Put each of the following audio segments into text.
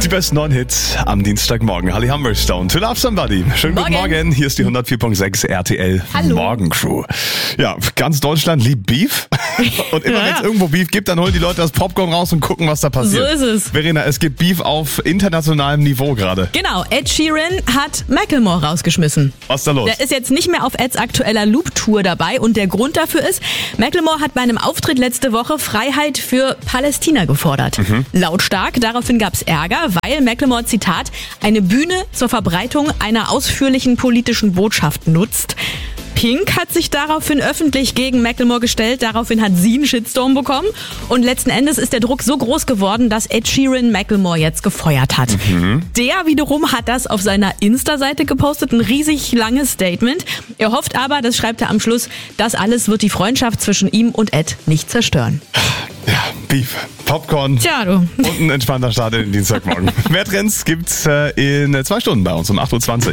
Die besten 9 Hits am Dienstagmorgen. Holly Humberstone, To Love Somebody. Schönen guten Morgen. Hier ist die 104.6 RTL Morgencrew. Ja, ganz Deutschland liebt Beef. Und immer wenn es irgendwo Beef gibt, dann holen die Leute das Popcorn raus und gucken, was da passiert. So ist es. Verena, es gibt Beef auf internationalem Niveau gerade. Genau, Ed Sheeran hat Macklemore rausgeschmissen. Was ist da los? Der ist jetzt nicht mehr auf Eds aktueller Loop-Tour dabei und der Grund dafür ist, Macklemore hat bei einem Auftritt letzte Woche Freiheit für Palästina gefordert. Lautstark, daraufhin gab es Ärger, weil Macklemore, Zitat, eine Bühne zur Verbreitung einer ausführlichen politischen Botschaft nutzt. Pink hat sich daraufhin öffentlich gegen Macklemore gestellt, daraufhin hat sie einen Shitstorm bekommen und letzten Endes ist der Druck so groß geworden, dass Ed Sheeran Macklemore jetzt gefeuert hat. Der wiederum hat das auf seiner Insta-Seite gepostet, ein riesig langes Statement. Er hofft aber, das schreibt er am Schluss, das alles wird die Freundschaft zwischen ihm und Ed nicht zerstören. Ja, Beef, Popcorn und ein entspannter Start in den Dienstagmorgen. Mehr Trends gibt's in 2 Stunden bei uns um 8.20 Uhr.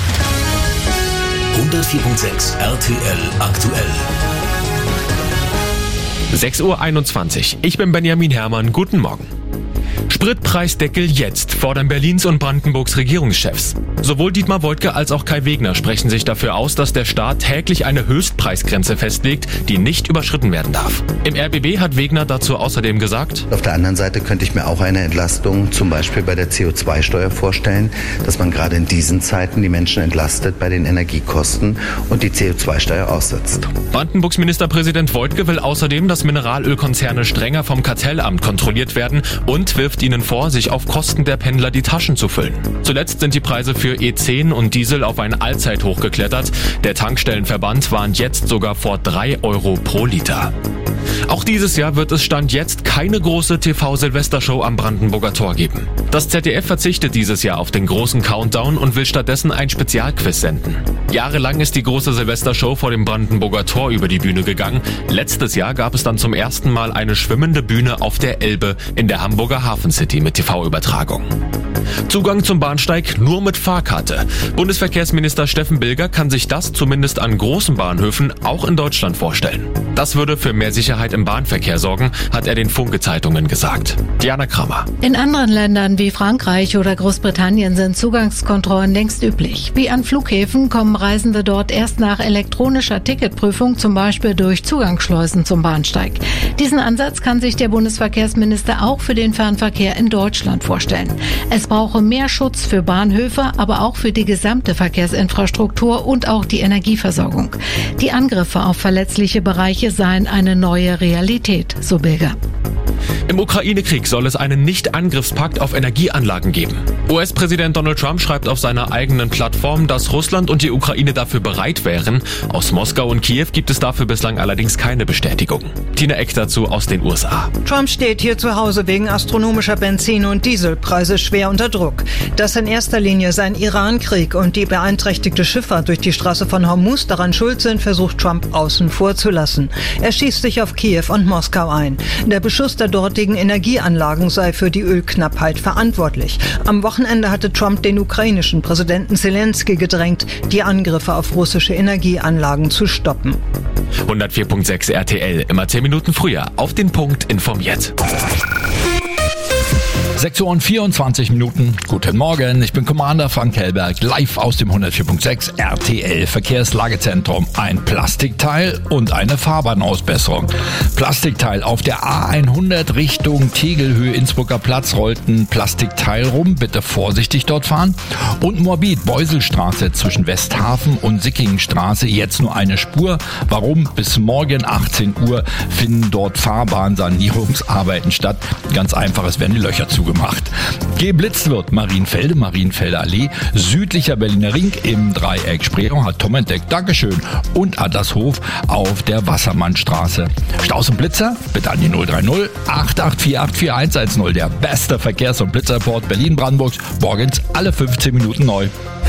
104.6 RTL aktuell. 6.21 Uhr. Ich bin Benjamin Herrmann. Guten Morgen. Spritpreisdeckel jetzt, fordern Berlins und Brandenburgs Regierungschefs. Sowohl Dietmar Woidke als auch Kai Wegner sprechen sich dafür aus, dass der Staat täglich eine Höchstpreisgrenze festlegt, die nicht überschritten werden darf. Im RBB hat Wegner dazu außerdem gesagt: Auf der anderen Seite könnte ich mir auch eine Entlastung zum Beispiel bei der CO2-Steuer vorstellen, dass man gerade in diesen Zeiten die Menschen entlastet bei den Energiekosten und die CO2-Steuer aussetzt. Brandenburgs Ministerpräsident Woidke will außerdem, dass Mineralölkonzerne strenger vom Kartellamt kontrolliert werden und wirft ihnen vor, sich auf Kosten der Pendler die Taschen zu füllen. Zuletzt sind die Preise für E10 und Diesel auf ein Allzeithoch geklettert. Der Tankstellenverband warnt jetzt sogar vor 3 Euro pro Liter. Auch dieses Jahr wird es Stand jetzt keine große TV-Silvestershow am Brandenburger Tor geben. Das ZDF verzichtet dieses Jahr auf den großen Countdown und will stattdessen ein Spezialquiz senden. Jahrelang ist die große Silvestershow vor dem Brandenburger Tor über die Bühne gegangen. Letztes Jahr gab es dann zum ersten Mal eine schwimmende Bühne auf der Elbe in der Hamburger Hafen City mit TV-Übertragung. Zugang zum Bahnsteig nur mit Fahrkarte. Bundesverkehrsminister Steffen Bilger kann sich das zumindest an großen Bahnhöfen auch in Deutschland vorstellen. Das würde für mehr Sicherheit im Bahnverkehr sorgen, hat er den Funke-Zeitungen gesagt. Diana Kramer. In anderen Ländern wie Frankreich oder Großbritannien sind Zugangskontrollen längst üblich. Wie an Flughäfen kommen Reisende dort erst nach elektronischer Ticketprüfung, zum Beispiel durch Zugangsschleusen zum Bahnsteig. Diesen Ansatz kann sich der Bundesverkehrsminister auch für den Fernverkehr in Deutschland vorstellen. Es brauche mehr Schutz für Bahnhöfe, aber auch für die gesamte Verkehrsinfrastruktur und auch die Energieversorgung. Die Angriffe auf verletzliche Bereiche seien eine neue Realität, so Bilger. Im Ukraine-Krieg soll es einen Nicht-Angriffspakt auf Energieanlagen geben. US-Präsident Donald Trump schreibt auf seiner eigenen Plattform, dass Russland und die Ukraine dafür bereit wären. Aus Moskau und Kiew gibt es dafür bislang allerdings keine Bestätigung. Tina Eck dazu aus den USA. Trump steht hier zu Hause wegen astronomischer Benzin- und Dieselpreise schwer unter Druck. Dass in erster Linie sein Iran-Krieg und die beeinträchtigte Schifffahrt durch die Straße von Hormuz daran schuld sind, versucht Trump außen vor zu lassen. Er schießt sich auf Kiew und Moskau ein. Der Beschuss der dortigen Energieanlagen sei für die Ölknappheit verantwortlich. Am Wochenende hatte Trump den ukrainischen Präsidenten Zelensky gedrängt, die Angriffe auf russische Energieanlagen zu stoppen. 104.6 RTL, immer 10 Minuten früher, auf den Punkt informiert. 6:24 Uhr. Guten Morgen, ich bin Commander Frank Hellberg, live aus dem 104.6 RTL Verkehrslagezentrum. Ein Plastikteil und eine Fahrbahnausbesserung. Plastikteil auf der A100 Richtung Tegelhöhe Innsbrucker Platz rollt ein Plastikteil rum, bitte vorsichtig dort fahren. Und Moabit, Beuselstraße zwischen Westhafen und Sickingenstraße, jetzt nur eine Spur. Warum? Bis morgen 18 Uhr finden dort Fahrbahnsanierungsarbeiten statt. Ganz einfach, es werden die Löcher zugemacht. Geblitzt wird Marienfelder Allee, südlicher Berliner Ring im Dreieck Spreeung, hat Tom entdeckt. Dankeschön. Und Adlershof auf der Wassermannstraße. Staus und Blitzer? Bitte an die 030 884 84110. Der beste Verkehrs- und Blitzreport Berlin-Brandenburgs. Morgens alle 15 Minuten neu.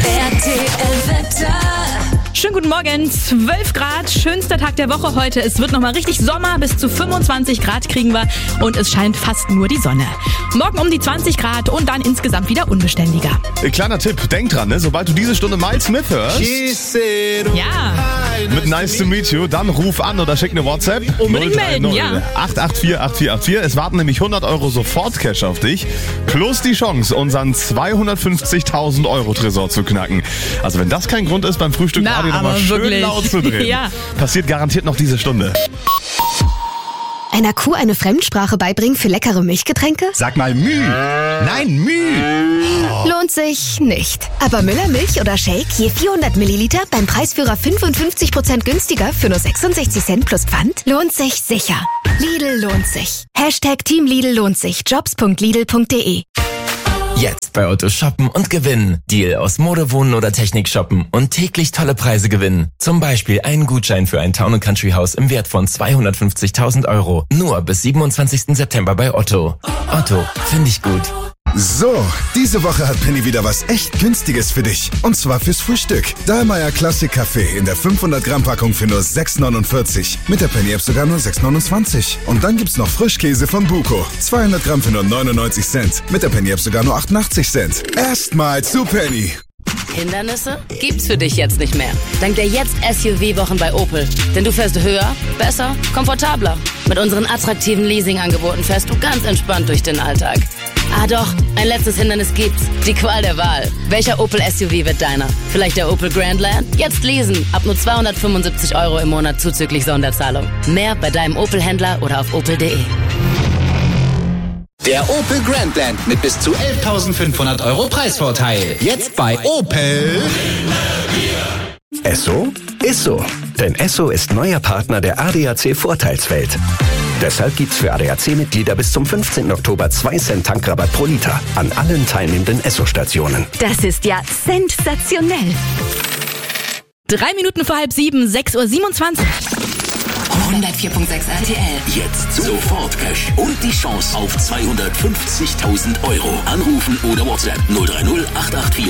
Schönen guten Morgen, 12 Grad, schönster Tag der Woche heute. Es wird nochmal richtig Sommer, bis zu 25 Grad kriegen wir und es scheint fast nur die Sonne. Morgen um die 20 Grad und dann insgesamt wieder unbeständiger. Kleiner Tipp, denk dran, ne? Sobald du diese Stunde Miles Smith hörst, Ja. mit Nice to Meet You, dann ruf an oder schick eine WhatsApp. Unbedingt melden, ja. 884 8484. Es warten nämlich 100 Euro Sofort-Cash auf dich. Plus die Chance, unseren 250.000 Euro Tresor zu knacken. Also wenn das kein Grund ist, beim Frühstück Radio nochmal schön wirklich laut zu drehen. Ja. Passiert garantiert noch diese Stunde. Einer Kuh eine Fremdsprache beibringen für leckere Milchgetränke? Sag mal Müh. Nein, Müh. Lohnt sich nicht. Aber Müller Milch oder Shake je 400 Milliliter beim Preisführer 55% günstiger für nur 66 Cent plus Pfand? Lohnt sich sicher. Lidl lohnt sich. Hashtag Team Lidl lohnt sich. Jobs.lidl.de. Jetzt bei Otto shoppen und gewinnen. Deal aus Mode, Wohnen oder Technik shoppen und täglich tolle Preise gewinnen. Zum Beispiel einen Gutschein für ein Town & Country Haus im Wert von 250.000 Euro. Nur bis 27. September bei Otto. Otto, finde ich gut. So, diese Woche hat Penny wieder was echt Günstiges für dich. Und zwar fürs Frühstück. Dahlmeier Classic Kaffee in der 500 Gramm Packung für nur 6,49. Mit der Penny App sogar nur 6,29. Und dann gibt's noch Frischkäse von Buko. 200 Gramm für nur 99 Cent. Mit der Penny App sogar nur 88 Cent. Erstmal zu Penny. Hindernisse gibt's für dich jetzt nicht mehr. Dank der Jetzt-SUV-Wochen bei Opel. Denn du fährst höher, besser, komfortabler. Mit unseren attraktiven Leasing-Angeboten fährst du ganz entspannt durch den Alltag. Ah doch, ein letztes Hindernis gibt's. Die Qual der Wahl. Welcher Opel SUV wird deiner? Vielleicht der Opel Grandland? Jetzt leasen. Ab nur 275 Euro im Monat zuzüglich Sonderzahlung. Mehr bei deinem Opel-Händler oder auf opel.de. Der Opel Grandland mit bis zu 11.500 Euro Preisvorteil. Jetzt bei Opel. Esso ist so. Denn Esso ist neuer Partner der ADAC Vorteilswelt. Deshalb gibt's für ADAC-Mitglieder bis zum 15. Oktober 2 Cent Tankrabatt pro Liter an allen teilnehmenden Esso-Stationen. Das ist ja sensationell. 3 Minuten vor 6:30, 6:27 Uhr. 104.6 RTL. Jetzt sofort Cash und die Chance auf 250.000 Euro. Anrufen oder WhatsApp 030 884